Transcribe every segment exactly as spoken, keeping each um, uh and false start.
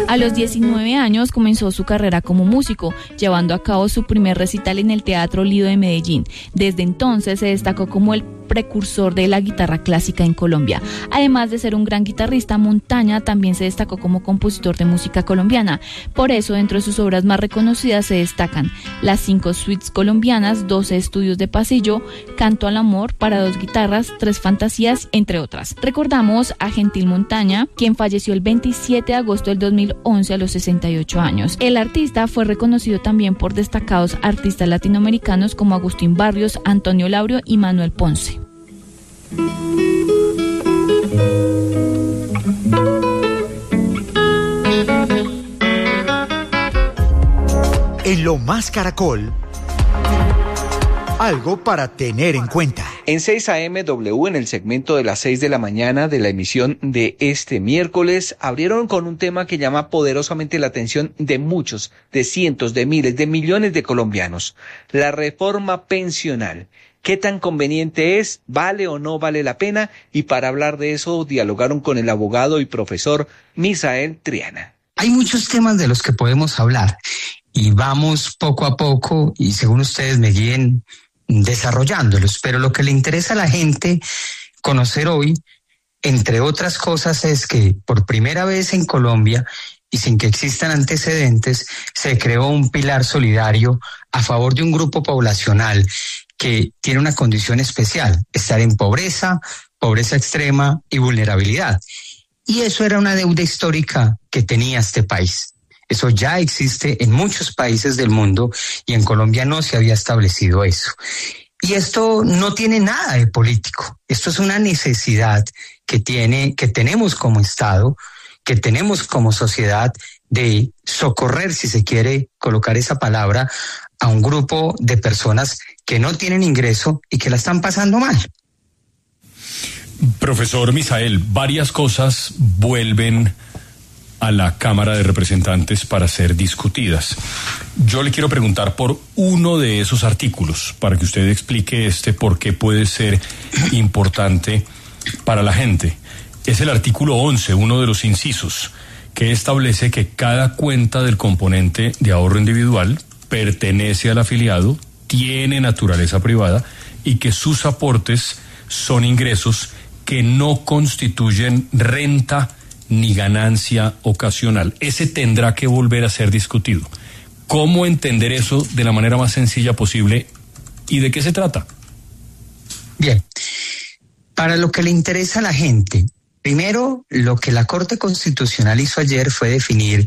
A los diecinueve años comenzó su carrera como músico, llevando a cabo su primer recital en el Teatro Lido de Medellín. Desde entonces se destacó como el precursor de la guitarra clásica en Colombia. Además de ser un gran guitarrista, Montaña también se destacó como compositor de música colombiana. Por eso, dentro de sus obras más reconocidas se destacan Las cinco suites colombianas, doce estudios de pasillo, Canto al amor para dos guitarras, Tres fantasías, entre otras. Recordamos a Gentil Montaña, quien falleció el veintisiete de agosto del dos mil once a los sesenta y ocho años. El artista fue reconocido también por destacados artistas latinoamericanos como Agustín Barrios, Antonio Laurio y Manuel Ponce. En Lo Más Caracol, algo para tener en cuenta. En seis A M W, en el segmento de las seis de la mañana de la emisión de este miércoles, abrieron con un tema que llama poderosamente la atención de muchos, de cientos, de miles, de millones de colombianos: la reforma pensional. ¿Qué tan conveniente es? ¿Vale o no vale la pena? Y para hablar de eso dialogaron con el abogado y profesor Misael Triana. Hay muchos temas de los que podemos hablar y vamos poco a poco y según ustedes me guíen desarrollándolos, pero lo que le interesa a la gente conocer hoy, entre otras cosas, es que por primera vez en Colombia y sin que existan antecedentes, se creó un pilar solidario a favor de un grupo poblacional que tiene una condición especial: estar en pobreza, pobreza extrema y vulnerabilidad. Y eso era una deuda histórica que tenía este país. Eso ya existe en muchos países del mundo y en Colombia no se había establecido eso. Y esto no tiene nada de político. Esto es una necesidad que tiene, que tenemos como Estado, que tenemos como sociedad, de socorrer, si se quiere colocar esa palabra, a un grupo de personas que no tienen ingreso y que la están pasando mal. Profesor Misael, varias cosas vuelven a la Cámara de Representantes para ser discutidas. Yo le quiero preguntar por uno de esos artículos, para que usted explique este por qué puede ser importante para la gente. Es el artículo once, uno de los incisos, que establece que cada cuenta del componente de ahorro individual pertenece al afiliado, tiene naturaleza privada y que sus aportes son ingresos que no constituyen renta ni ganancia ocasional. Ese tendrá que volver a ser discutido. ¿Cómo entender eso de la manera más sencilla posible y de qué se trata? Bien, para lo que le interesa a la gente, primero, lo que la Corte Constitucional hizo ayer fue definir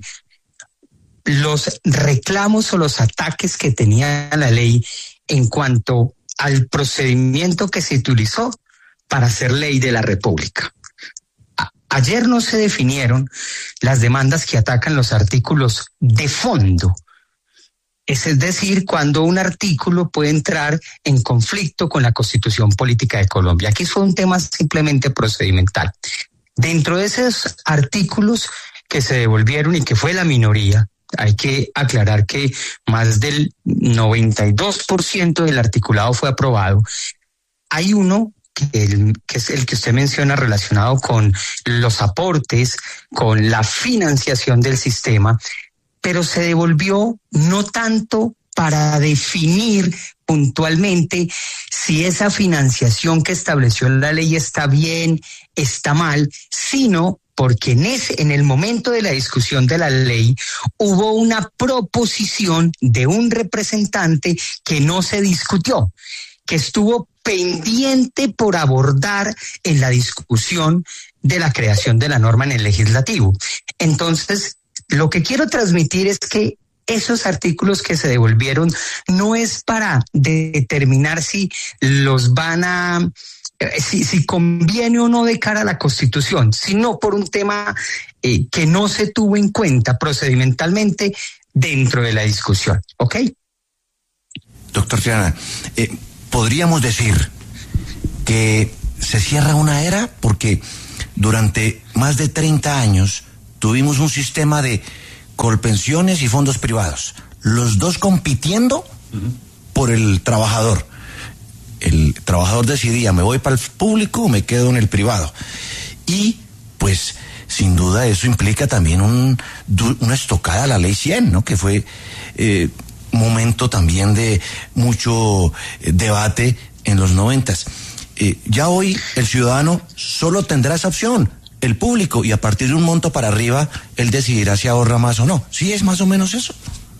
los reclamos o los ataques que tenía la ley en cuanto al procedimiento que se utilizó para hacer ley de la República. Ayer no se definieron las demandas que atacan los artículos de fondo. Es decir, cuando un artículo puede entrar en conflicto con la Constitución Política de Colombia. Aquí fue un tema simplemente procedimental. Dentro de esos artículos que se devolvieron y que fue la minoría, hay que aclarar que más del noventa y dos por ciento del articulado fue aprobado. Hay uno que, el, que es el que usted menciona relacionado con los aportes, con la financiación del sistema, pero se devolvió no tanto para definir puntualmente si esa financiación que estableció la ley está bien, está mal, sino porque en, ese, en el momento de la discusión de la ley hubo una proposición de un representante que no se discutió, que estuvo pendiente por abordar en la discusión de la creación de la norma en el legislativo. Entonces, lo que quiero transmitir es que esos artículos que se devolvieron no es para determinar si los van a, si, si conviene o no de cara a la Constitución, sino por un tema eh, que no se tuvo en cuenta procedimentalmente dentro de la discusión. ¿Ok? Doctor Triana, eh, podríamos decir que se cierra una era porque durante más de treinta años tuvimos un sistema de colpensiones y fondos privados, los dos compitiendo uh-huh. por el trabajador. El trabajador decidía, me voy para el público o me quedo en el privado. Y pues sin duda eso implica también un, una estocada a la ley cien, ¿no? Que fue eh, momento también de mucho eh, debate en los noventas. Eh, ya hoy el ciudadano solo tendrá esa opción, el público, y a partir de un monto para arriba, él decidirá si ahorra más o no. ¿Sí es más o menos eso?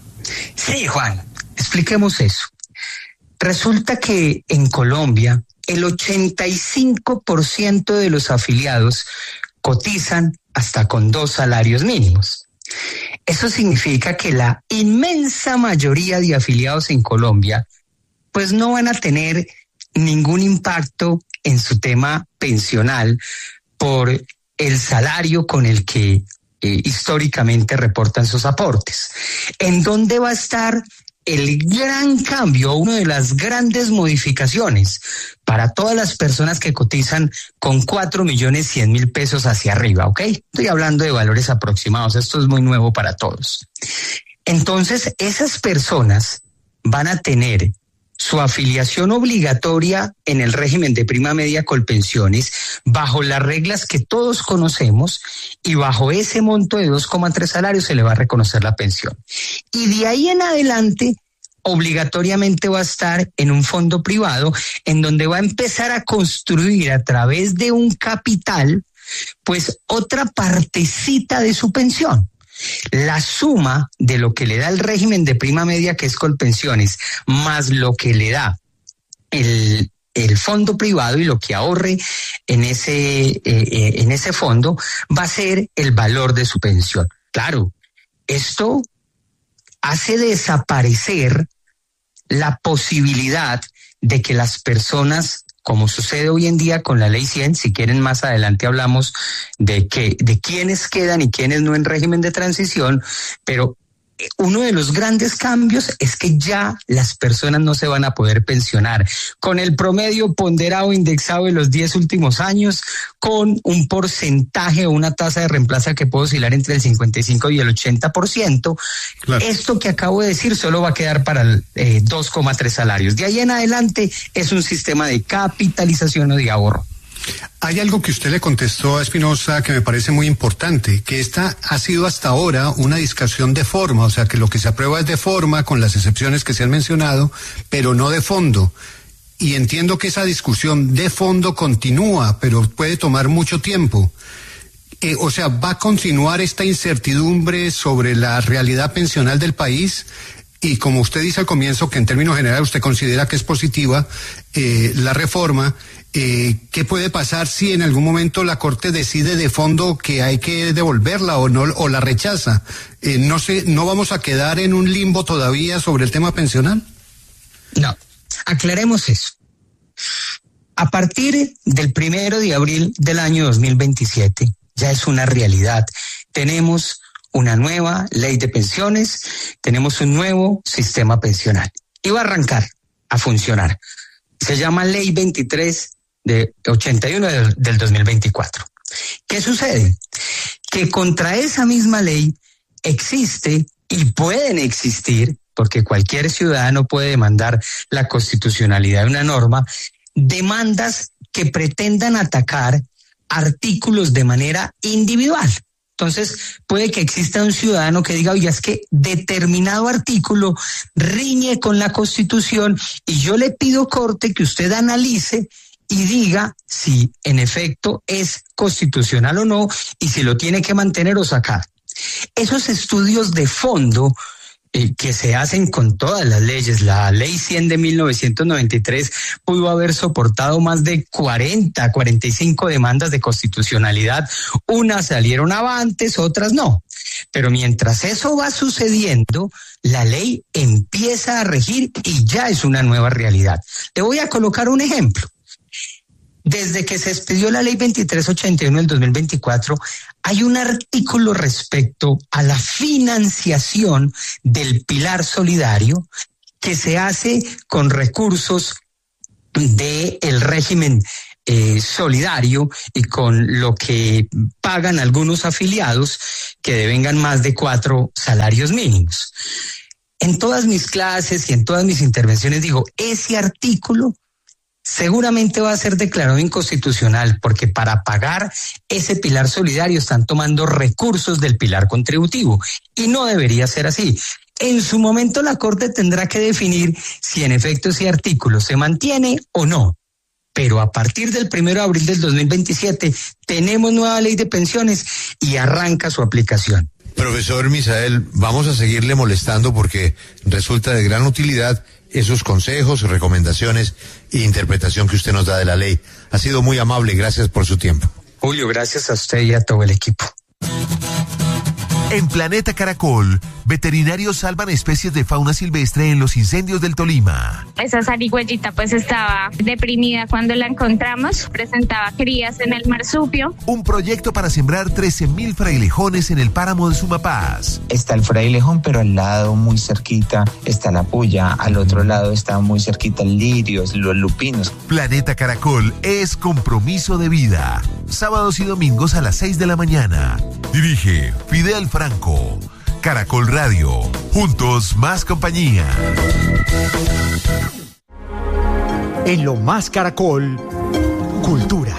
Sí, Juan, expliquemos eso. Resulta que en Colombia el ochenta y cinco por ciento de los afiliados cotizan hasta con dos salarios mínimos. Eso significa que la inmensa mayoría de afiliados en Colombia pues no van a tener ningún impacto en su tema pensional por el salario con el que eh, históricamente reportan sus aportes. ¿En dónde va a estar el gran cambio, una de las grandes modificaciones para todas las personas que cotizan con cuatro millones cien mil pesos hacia arriba? ¿Ok? Estoy hablando de valores aproximados, esto es muy nuevo para todos. Entonces, esas personas van a tener su afiliación obligatoria en el régimen de prima media Colpensiones bajo las reglas que todos conocemos, y bajo ese monto de dos coma tres salarios se le va a reconocer la pensión. Y de ahí en adelante obligatoriamente va a estar en un fondo privado en donde va a empezar a construir a través de un capital pues otra partecita de su pensión. La suma de lo que le da el régimen de prima media, que es Colpensiones, más lo que le da el, el fondo privado y lo que ahorre en ese, eh, eh, en ese fondo, va a ser el valor de su pensión. Claro, esto hace desaparecer la posibilidad de que las personas, como sucede hoy en día con la ley cien, si quieren más adelante hablamos de que de quiénes quedan y quiénes no en régimen de transición, pero uno de los grandes cambios es que ya las personas no se van a poder pensionar con el promedio ponderado indexado de los diez últimos años, con un porcentaje o una tasa de reemplazo que puede oscilar entre el cincuenta y cinco y el ochenta por ciento. Claro. Esto que acabo de decir solo va a quedar para el, eh, dos coma tres salarios. De ahí en adelante es un sistema de capitalización o de ahorro. Hay algo que usted le contestó a Espinosa que me parece muy importante, que esta ha sido hasta ahora una discusión de forma, o sea que lo que se aprueba es de forma con las excepciones que se han mencionado, pero no de fondo. Y entiendo que esa discusión de fondo continúa, pero puede tomar mucho tiempo. Eh, o sea, ¿va a continuar esta incertidumbre sobre la realidad pensional del país? Y como usted dice al comienzo, que en términos generales usted considera que es positiva eh, la reforma, eh, ¿qué puede pasar si en algún momento la Corte decide de fondo que hay que devolverla o no, o la rechaza? Eh, no sé, ¿no vamos a quedar en un limbo todavía sobre el tema pensional? No, aclaremos eso. A partir del primero de abril del año dos mil veintisiete, ya es una realidad. Tenemos una nueva ley de pensiones, tenemos un nuevo sistema pensional y va a arrancar a funcionar. Se llama Ley veintitrés de ochenta y uno del, del dos mil veinticuatro. ¿Qué sucede? Que contra esa misma ley existe y pueden existir, porque cualquier ciudadano puede demandar la constitucionalidad de una norma, demandas que pretendan atacar artículos de manera individual. Entonces, puede que exista un ciudadano que diga, oye, es que determinado artículo riñe con la Constitución y yo le pido corte que usted analice y diga si en efecto es constitucional o no y si lo tiene que mantener o sacar. Esos estudios de fondo eh, que se hacen con todas las leyes, la ley cien de mil novecientos noventa y tres pudo haber soportado más de cuarenta, cuarenta y cinco demandas de constitucionalidad. Unas salieron avantes, otras no. Pero mientras eso va sucediendo, la ley empieza a regir y ya es una nueva realidad. Le voy a colocar un ejemplo. Desde que se expidió la ley veintitrés ochenta y uno del dos mil veinticuatro, hay un artículo respecto a la financiación del pilar solidario que se hace con recursos del régimen eh, solidario y con lo que pagan algunos afiliados que devengan más de cuatro salarios mínimos. En todas mis clases y en todas mis intervenciones digo, ese artículo seguramente va a ser declarado inconstitucional porque para pagar ese pilar solidario están tomando recursos del pilar contributivo y no debería ser así. En su momento la Corte tendrá que definir si en efecto ese artículo se mantiene o no. Pero a partir del primero de abril del dos mil veintisiete tenemos nueva ley de pensiones y arranca su aplicación. Profesor Misael, vamos a seguirle molestando porque resulta de gran utilidad esos consejos, recomendaciones e interpretación que usted nos da de la ley. Ha sido muy amable, gracias por su tiempo. Julio, gracias a usted y a todo el equipo. En Planeta Caracol, veterinarios salvan especies de fauna silvestre en los incendios del Tolima. Esa zarigüeyita pues estaba deprimida cuando la encontramos, presentaba crías en el marsupio. Un proyecto para sembrar trece mil frailejones en el páramo de Sumapaz. Está el frailejón, pero al lado muy cerquita está la puya, al otro lado está muy cerquita el lirio, los lupinos. Planeta Caracol es compromiso de vida. Sábados y domingos a las seis de la mañana. Dirige Fidel Franco. Caracol Radio. Juntos más compañía. En Lo Más Caracol, Cultura.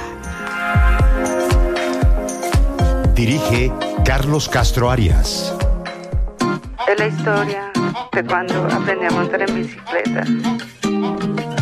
Dirige Carlos Castro Arias. Es la historia de cuando aprendí a montar en bicicleta.